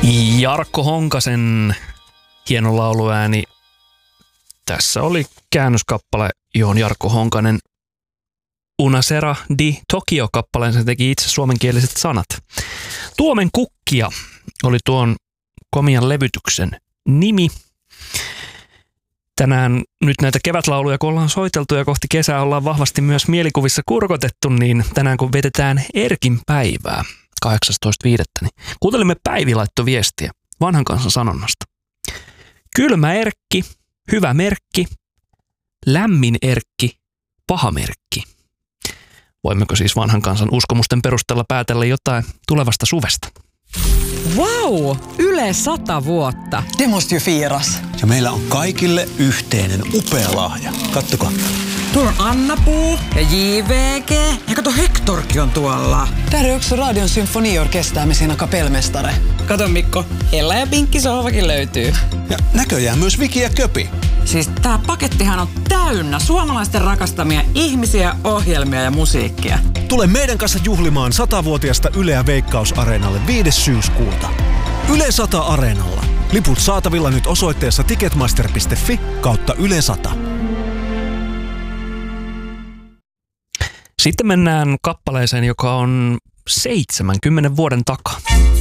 Jarkko Honkasen hieno lauluääni. Tässä oli käännöskappale, johon Jarkko Honkanen Una sera di Tokio-kappaleen se teki itse suomenkieliset sanat. Tuomen kukkia oli tuon komian levytyksen nimi. Tänään nyt näitä kevätlauluja, kun ollaan soiteltu ja kohti kesää ollaan vahvasti myös mielikuvissa kurkotettu, niin tänään kun vedetään Erkin päivää 18.5. niin kuuntelimme Päivi laittoi viestiä vanhan kansan sanonnasta. Kylmä Erkki, hyvä merkki, lämmin Erkki, paha merkki. Voimmeko siis vanhan kansan uskomusten perusteella päätellä jotain tulevasta suvesta? Wow! Yle 100 vuotta. Det måste ju firas. Ja meillä on kaikille yhteinen upea lahja. Kattokaa. Tuolla on Anna-Puu ja JVG. Ja kato, Hektorkin on tuolla. Där är också Radion symfoniorkester med sina kapellmästare. Kato Mikko, Ella ja Pinkki sohvakin löytyy. Ja näköjään myös Viki ja Köpi. Siis tää pakettihan on täynnä suomalaisten rakastamia ihmisiä, ohjelmia ja musiikkia. Tule meidän kanssa juhlimaan 100-vuotiasta Yleä Veikkaus-areenalle 5. syyskuuta. Yle 100 Areenalla. Liput saatavilla nyt osoitteessa ticketmaster.fi/Yle 100. Sitten mennään kappaleeseen, joka on 70 vuoden takaa.